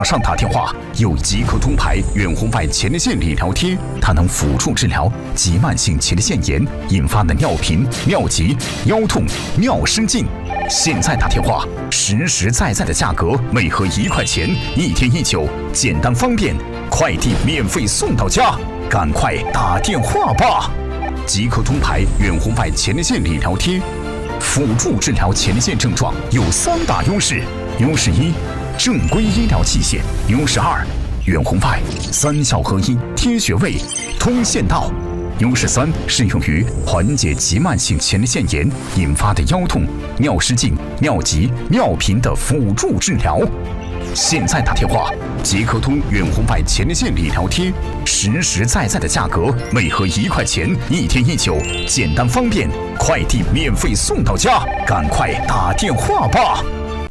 马上打电话，有即刻通牌远红外前列腺理疗贴，它能辅助治疗急慢性前列腺炎引发的尿频、尿急、腰痛、尿失禁。现在打电话，实实在在的价格，每盒1块钱，1天1酒，简单方便，快递免费送到家，赶快打电话吧！即刻通牌远红外前列腺理疗贴，辅助治疗前列腺症状有3大优势：优势1。正规医疗器械。优势2，远红外3效合一，贴穴位，通线道。优势3，适用于缓解急慢性前列腺炎引发的腰痛、尿失禁、尿急、尿频的辅助治疗。现在打电话，即刻通远红外前列腺理疗贴，实实在在的价格，每盒1块钱，1天1酒，简单方便，快递免费送到家，赶快打电话吧！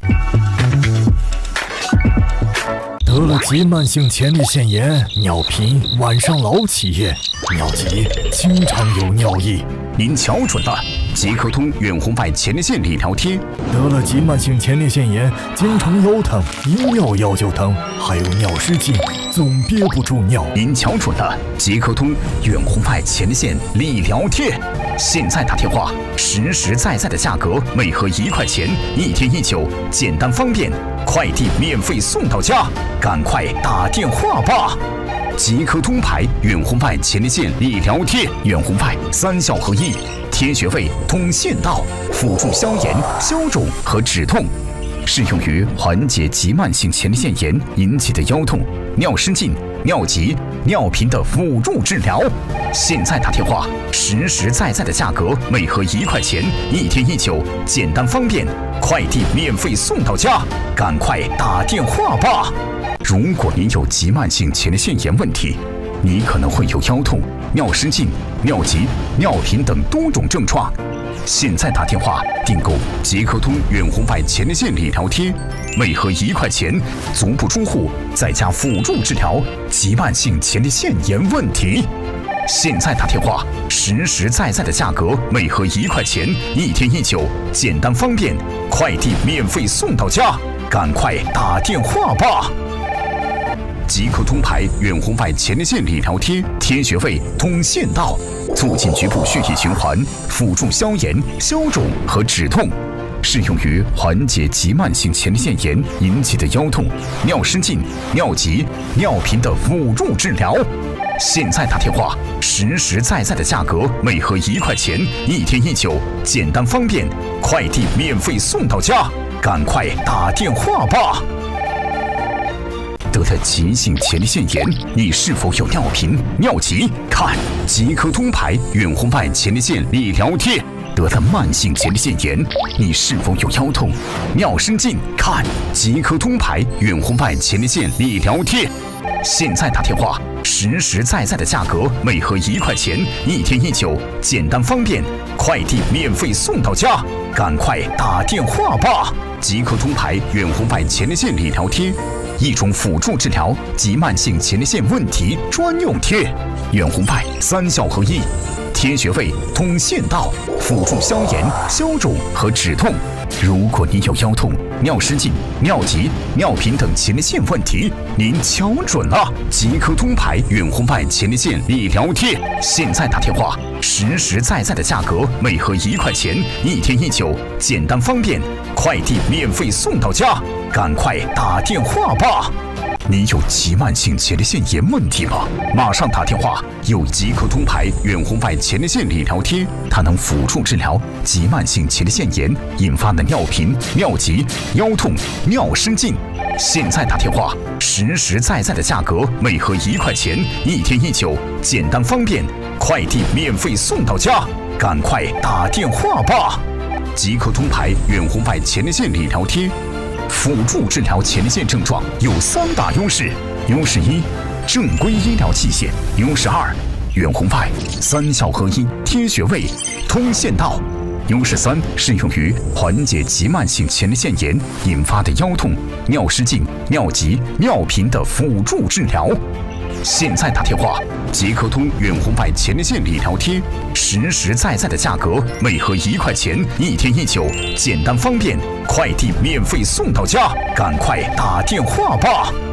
得了急慢性前列腺炎，尿频，晚上老起夜，尿急，经常有尿意。 您瞧准了，即刻通远红外前列腺理疗贴。 得了急慢性前列腺炎，经常腰疼，一尿腰就疼，还有尿失禁，总憋不住尿。 您瞧准了，即刻通远红外前列腺理疗贴。现在打电话，实实在在的价格，每盒1块钱，1天1酒，简单方便，快递免费送到家，赶快打电话吧！即刻通牌远红外前列腺理疗贴，远红外3效合一，贴穴位，通线道，辅助消炎、消肿和止痛，适用于缓解急慢性前列腺炎引起的腰痛、尿失禁、尿急、尿频的辅助治疗。现在打电话，实实在在的价格，每盒1块钱，1天1酒，简单方便，快递免费送到家，赶快打电话吧！如果您有急慢性前列腺炎问题，你可能会有腰痛、尿失禁、尿急、尿频等多种症状。现在打电话订购即刻通远红外前列腺理疗贴，每盒1块钱，足不出户，在家辅助治疗急慢性前列腺炎问题。现在打电话，实实在在的价格，每盒1块钱，1天1酒，简单方便，快递免费送到家，赶快打电话吧！即刻通牌远红外前列腺理疗贴，贴穴位，通线道，促进局部血液循环，辅助消炎、消肿和止痛，适用于缓解急慢性前列腺炎引起的腰痛、尿失禁、尿急、尿频的辅助治疗。现在打电话，实实在在的价格，每盒1块钱，1天1酒，简单方便，快递免费送到家，赶快打电话吧！得了急性前列腺炎，你是否有尿频、尿急？看即刻通牌远红外前列腺理疗贴。得了慢性前列腺炎，你是否有腰痛、尿失禁？看即刻通牌远红外前列腺理疗贴。现在打电话，实实在在的价格，每盒1块钱，1天1酒，简单方便，快递免费送到家，赶快打电话吧！即刻通牌远红外前列腺理疗贴，一种辅助治疗急慢性前列腺问题专用贴，远红外3效合一，贴穴位，通线道，辅助消炎、消肿和止痛。如果你有腰痛、尿失禁、尿急、尿频等前列腺问题，您瞧准了，即刻通牌远红外前列腺理疗贴。现在打电话，实实在在的价格，每盒1块钱，1天1酒，简单方便，快递免费送到家，赶快打电话吧！你有急慢性前列腺炎问题吗？马上打电话，有即刻通牌远红外前列腺理疗贴，它能辅助治疗急慢性前列腺炎引发的尿频、尿急、腰痛、尿失禁。现在打电话，实实在在的价格，每盒1块钱，1天1酒，简单方便，快递免费送到家，赶快打电话吧！即刻通牌远红外前列腺理疗贴，辅助治疗前列腺症状有3大优势：优势1，正规医疗器械；优势2，远红外3效合一，贴穴位，通线道；优势3，适用于缓解急慢性前列腺炎引发的腰痛、尿失禁、尿急、尿频的辅助治疗。现在打电话，即刻通远红外前列腺理疗贴，实实在在的价格，每盒1块钱，1天1酒，简单方便，快递免费送到家，赶快打电话吧！